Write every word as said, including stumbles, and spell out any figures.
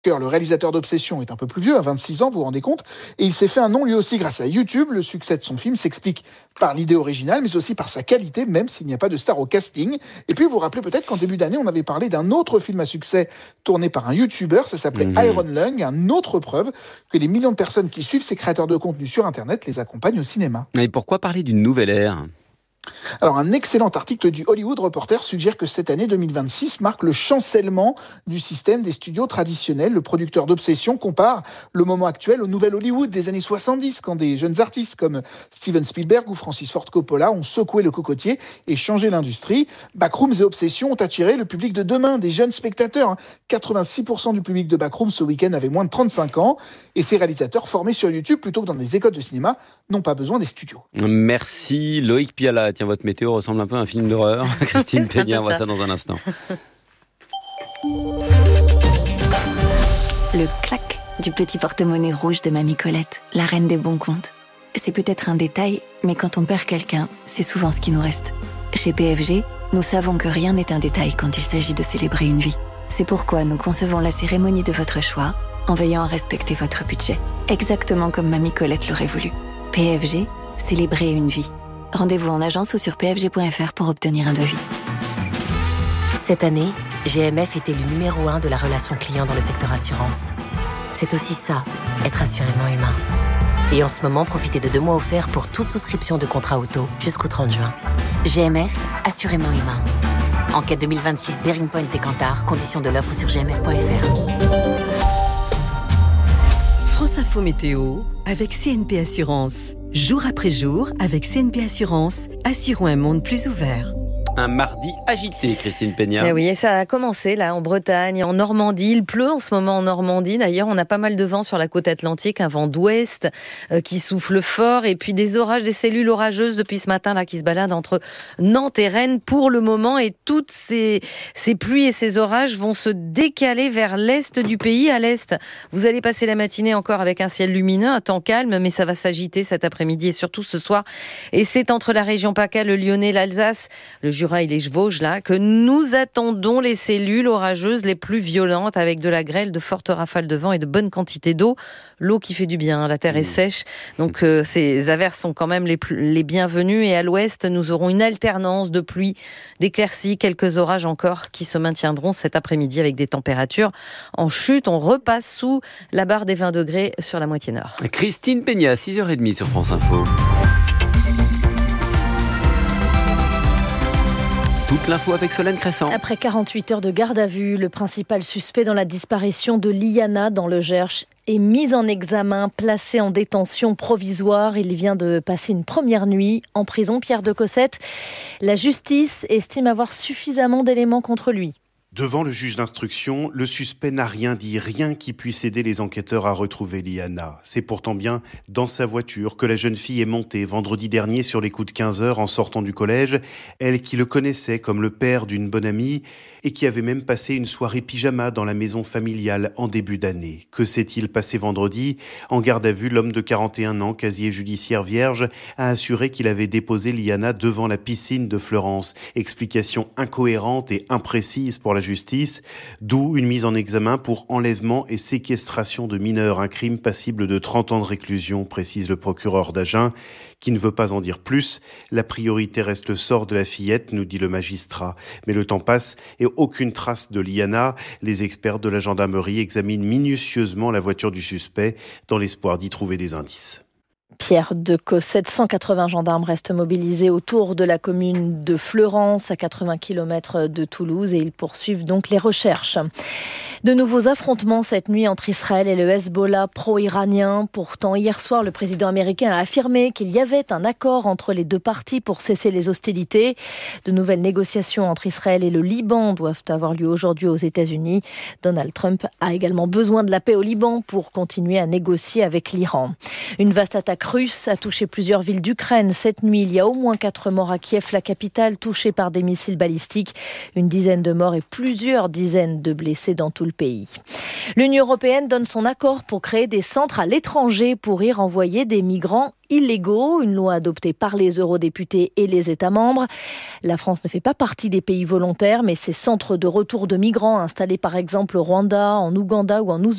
Le réalisateur d'Obsession est un peu plus vieux, à vingt-six ans, vous vous rendez compte, et il s'est fait un nom lui aussi grâce à YouTube. Le succès de son film s'explique par l'idée originale, mais aussi par sa qualité, même s'il n'y a pas de star au casting. Et puis vous vous rappelez peut-être qu'en début d'année, on avait parlé d'un autre film à succès tourné par un YouTuber, ça s'appelait mmh. Iron Lung, une autre preuve que les millions de personnes qui suivent ces créateurs de contenu sur Internet les accompagnent au cinéma. Et pourquoi parler d'une nouvelle ère ? Alors, un excellent article du Hollywood Reporter suggère que cette année deux mille vingt-six marque le chancellement du système des studios traditionnels. Le producteur d'Obsession compare le moment actuel au nouvel Hollywood des années soixante-dix, quand des jeunes artistes comme Steven Spielberg ou Francis Ford Coppola ont secoué le cocotier et changé l'industrie. Backrooms et Obsession ont attiré le public de demain, des jeunes spectateurs. quatre-vingt-six pour cent du public de Backrooms ce week-end avait moins de trente-cinq ans. Et ces réalisateurs formés sur YouTube plutôt que dans des écoles de cinéma n'ont pas besoin des studios. Merci Loïc Piala. Tiens, votre météo ressemble un peu à un film d'horreur. Christine Peña, on voit ça dans un instant. Le clac du petit porte-monnaie rouge de Mamie Colette, la reine des bons comptes. C'est peut-être un détail, mais quand on perd quelqu'un, c'est souvent ce qui nous reste. Chez P F G, nous savons que rien n'est un détail quand il s'agit de célébrer une vie. C'est pourquoi nous concevons la cérémonie de votre choix en veillant à respecter votre budget. Exactement comme Mamie Colette l'aurait voulu. P F G, célébrer une vie. Rendez-vous en agence ou sur p f g point f r pour obtenir un devis. Cette année, G M F était le numéro un de la relation client dans le secteur assurance. C'est aussi ça, être assurément humain. Et en ce moment, profitez de deux mois offerts pour toute souscription de contrat auto jusqu'au trente juin. G M F, assurément humain. Enquête deux mille vingt-six, Bearing Point et Kantar, conditions de l'offre sur g m f point f r. France Info Météo avec C N P Assurance. Jour après jour, avec C N P Assurance, assurons un monde plus ouvert. Un mardi agité, Christine Peña. Eh oui, et ça a commencé là en Bretagne, en Normandie. Il pleut en ce moment en Normandie. D'ailleurs, on a pas mal de vent sur la côte atlantique, un vent d'ouest euh, qui souffle fort, et puis des orages, des cellules orageuses depuis ce matin là qui se baladent entre Nantes et Rennes pour le moment. Et toutes ces, ces pluies et ces orages vont se décaler vers l'est du pays. À l'est, vous allez passer la matinée encore avec un ciel lumineux, un temps calme, mais ça va s'agiter cet après-midi et surtout ce soir. Et c'est entre la région PACA, le Lyonnais, l'Alsace, le Jura et les Vosges là, que nous attendons les cellules orageuses les plus violentes, avec de la grêle, de fortes rafales de vent et de bonnes quantités d'eau. L'eau qui fait du bien, la terre est sèche, donc euh, ces averses sont quand même les, plus, les bienvenues. Et à l'ouest, nous aurons une alternance de pluie, d'éclaircies, quelques orages encore qui se maintiendront cet après-midi avec des températures en chute. On repasse sous la barre des vingt degrés sur la moitié nord. Christine Peña, six heures trente sur France Info. Toute l'info avec Solène Crescent. Après quarante-huit heures de garde à vue, le principal suspect dans la disparition de Liana dans le Gers est mis en examen, placé en détention provisoire. Il vient de passer une première nuit en prison. Pierre de Cossette, la justice estime avoir suffisamment d'éléments contre lui. Devant le juge d'instruction, le suspect n'a rien dit, rien qui puisse aider les enquêteurs à retrouver Liana. C'est pourtant bien dans sa voiture que la jeune fille est montée vendredi dernier sur les coups de quinze heures en sortant du collège. Elle qui le connaissait comme le père d'une bonne amie et qui avait même passé une soirée pyjama dans la maison familiale en début d'année. Que s'est-il passé vendredi ? En garde à vue, l'homme de quarante et un ans, casier judiciaire vierge, a assuré qu'il avait déposé Liana devant la piscine de Fleurance. Explication incohérente et imprécise pour la justice, d'où une mise en examen pour enlèvement et séquestration de mineurs, un crime passible de trente ans de réclusion, précise le procureur d'Agen, qui ne veut pas en dire plus. La priorité reste le sort de la fillette, nous dit le magistrat. Mais le temps passe et aucune trace de Liana. Les experts de la gendarmerie examinent minutieusement la voiture du suspect dans l'espoir d'y trouver des indices. Pierre de Cossette, cent quatre-vingts gendarmes restent mobilisés autour de la commune de Fleurance, à quatre-vingts kilomètres de Toulouse, et ils poursuivent donc les recherches. De nouveaux affrontements cette nuit entre Israël et le Hezbollah pro-iranien. Pourtant, hier soir, le président américain a affirmé qu'il y avait un accord entre les deux parties pour cesser les hostilités. De nouvelles négociations entre Israël et le Liban doivent avoir lieu aujourd'hui aux États-Unis. Donald Trump a également besoin de la paix au Liban pour continuer à négocier avec l'Iran. Une vaste attaque russe a touché plusieurs villes d'Ukraine. Cette nuit, il y a au moins quatre morts à Kiev, la capitale, touchée par des missiles balistiques. Une dizaine de morts et plusieurs dizaines de blessés dans tout le le pays. L'Union européenne donne son accord pour créer des centres à l'étranger pour y renvoyer des migrants illégaux, une loi adoptée par les eurodéputés et les États membres. La France ne fait pas partie des pays volontaires, mais ces centres de retour de migrants installés par exemple au Rwanda, en Ouganda ou en Ouzbékistan